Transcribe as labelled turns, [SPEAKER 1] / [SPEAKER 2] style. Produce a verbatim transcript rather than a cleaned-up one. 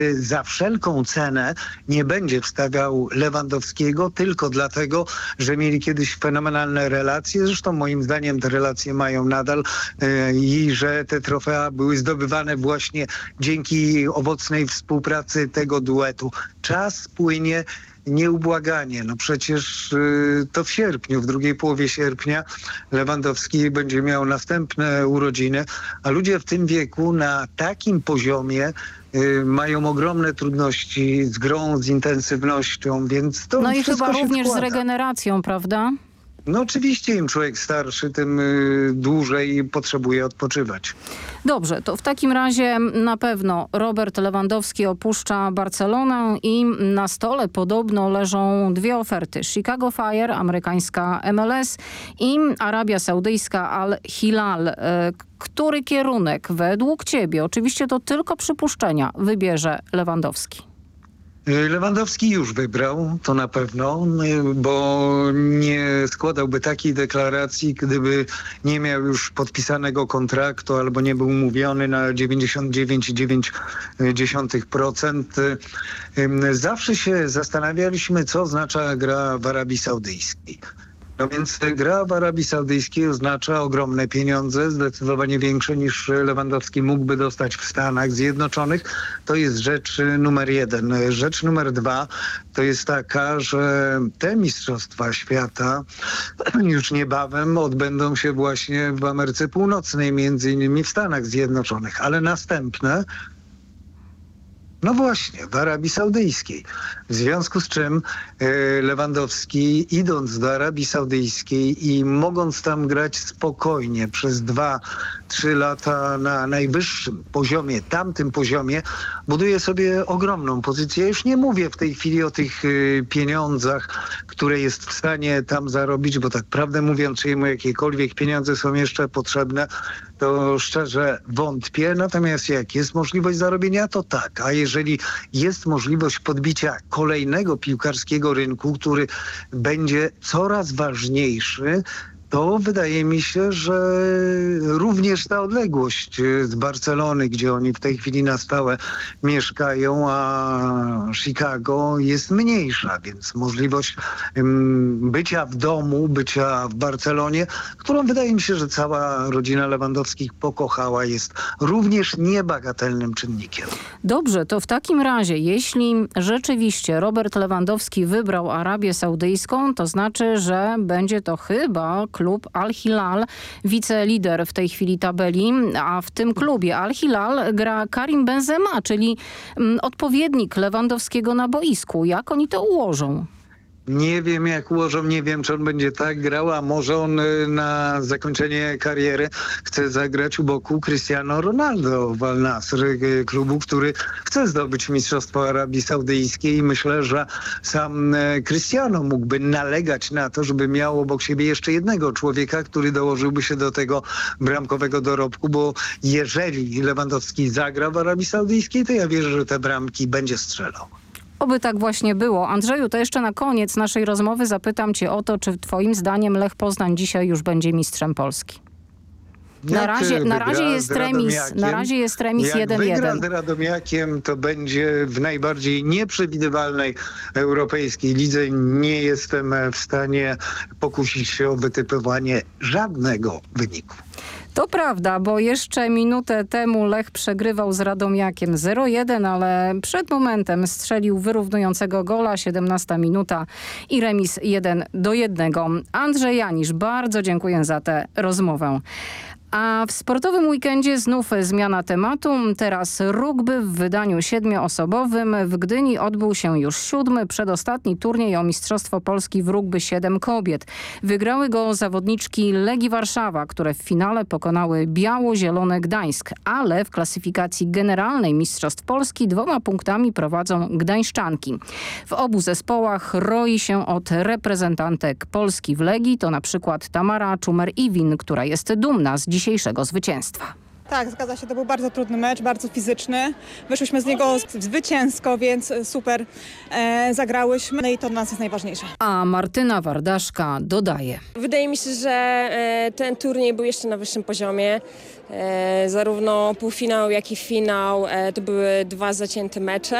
[SPEAKER 1] za wszelką cenę nie będzie wstawiał Lewandowskiego tylko dlatego, że mieli kiedyś fenomenalne relacje. Zresztą moim zdaniem te relacje mają nadal yy, i że te trofea były zdobywane właśnie dzięki owocnej współpracy tego duetu. Czas płynie nieubłaganie. No przecież y, to w sierpniu, w drugiej połowie sierpnia Lewandowski będzie miał następne urodziny, a ludzie w tym wieku na takim poziomie y, mają ogromne trudności z grą, z intensywnością, więc to
[SPEAKER 2] No i
[SPEAKER 1] wszystko
[SPEAKER 2] chyba
[SPEAKER 1] się
[SPEAKER 2] również
[SPEAKER 1] wkłada.
[SPEAKER 2] z regeneracją, prawda?
[SPEAKER 1] No oczywiście im człowiek starszy, tym y, dłużej potrzebuje odpoczywać.
[SPEAKER 2] Dobrze, to w takim razie na pewno Robert Lewandowski opuszcza Barcelonę i na stole podobno leżą dwie oferty. Chicago Fire, amerykańska M L S i Arabia Saudyjska Al Hilal. E, Który kierunek według ciebie, oczywiście to tylko przypuszczenia, wybierze Lewandowski?
[SPEAKER 1] Lewandowski już wybrał, to na pewno, bo nie składałby takiej deklaracji, gdyby nie miał już podpisanego kontraktu albo nie był umówiony na dziewięćdziesiąt dziewięć przecinek dziewięć procent. Zawsze się zastanawialiśmy, co oznacza gra w Arabii Saudyjskiej. No więc gra w Arabii Saudyjskiej oznacza ogromne pieniądze, zdecydowanie większe niż Lewandowski mógłby dostać w Stanach Zjednoczonych. To jest rzecz numer jeden. Rzecz numer dwa to jest taka, że te mistrzostwa świata już niebawem odbędą się właśnie w Ameryce Północnej, między innymi w Stanach Zjednoczonych, ale następne no właśnie, w Arabii Saudyjskiej. W związku z czym e, Lewandowski, idąc do Arabii Saudyjskiej i mogąc tam grać spokojnie przez dwa, trzy lata na najwyższym poziomie, tamtym poziomie, buduje sobie ogromną pozycję. Ja już nie mówię w tej chwili o tych e, pieniądzach, które jest w stanie tam zarobić, bo tak prawdę mówiąc, czy mu jakiekolwiek pieniądze są jeszcze potrzebne, to szczerze wątpię. Natomiast jak jest możliwość zarobienia, to tak. A jeżeli jest możliwość podbicia kolejnego piłkarskiego rynku, który będzie coraz ważniejszy, to wydaje mi się, że również ta odległość z Barcelony, gdzie oni w tej chwili na stałe mieszkają, a Chicago jest mniejsza, więc możliwość um, bycia w domu, bycia w Barcelonie, którą wydaje mi się, że cała rodzina Lewandowskich pokochała, jest również niebagatelnym czynnikiem.
[SPEAKER 2] Dobrze, to w takim razie, jeśli rzeczywiście Robert Lewandowski wybrał Arabię Saudyjską, to znaczy, że będzie to chyba klub Al Hilal, wicelider w tej chwili tabeli, a w tym klubie Al Hilal gra Karim Benzema, czyli mm, odpowiednik Lewandowskiego na boisku. Jak oni to ułożą?
[SPEAKER 1] Nie wiem, jak ułożą, nie wiem, czy on będzie tak grał, a może on y, na zakończenie kariery chce zagrać u boku Cristiano Ronaldo w Al Nassr, y, klubu, który chce zdobyć Mistrzostwo Arabii Saudyjskiej i myślę, że sam y, Cristiano mógłby nalegać na to, żeby miał obok siebie jeszcze jednego człowieka, który dołożyłby się do tego bramkowego dorobku, bo jeżeli Lewandowski zagra w Arabii Saudyjskiej, to ja wierzę, że te bramki będzie strzelał.
[SPEAKER 2] Oby tak właśnie było. Andrzeju, to jeszcze na koniec naszej rozmowy zapytam cię o to, czy twoim zdaniem Lech Poznań dzisiaj już będzie mistrzem Polski? Na razie, na razie jest remis, na razie jest remis jeden jeden.
[SPEAKER 1] Jak wygra z Radomiakiem, to będzie w najbardziej nieprzewidywalnej europejskiej lidze. Nie jestem w stanie pokusić się o wytypowanie żadnego wyniku.
[SPEAKER 2] To prawda, bo jeszcze minutę temu Lech przegrywał z Radomiakiem zero jeden, ale przed momentem strzelił wyrównującego gola, siedemnasta minuta i remis jeden do jednego. Andrzej Janisz, bardzo dziękuję za tę rozmowę. A w sportowym weekendzie znów zmiana tematu. Teraz rugby w wydaniu siedmioosobowym. W Gdyni odbył się już siódmy, przedostatni turniej o Mistrzostwo Polski w rugby siedem kobiet. Wygrały go zawodniczki Legii Warszawa, które w finale pokonały Biało-Zielone Gdańsk, ale w klasyfikacji generalnej Mistrzostw Polski dwoma punktami prowadzą gdańszczanki. W obu zespołach roi się od reprezentantek Polski w Legii. To na przykład Tamara Czumer-Iwin, która jest dumna z dzisiejszego zwycięstwa.
[SPEAKER 3] Tak, zgadza się. To był bardzo trudny mecz, bardzo fizyczny. Wyszłyśmy z niego zwycięsko, więc super e, zagrałyśmy. No i to dla nas jest najważniejsze.
[SPEAKER 2] A Martyna Wardaszka dodaje.
[SPEAKER 4] Wydaje mi się, że e, ten turniej był jeszcze na wyższym poziomie. E, zarówno półfinał, jak i finał e, to były dwa zacięte mecze.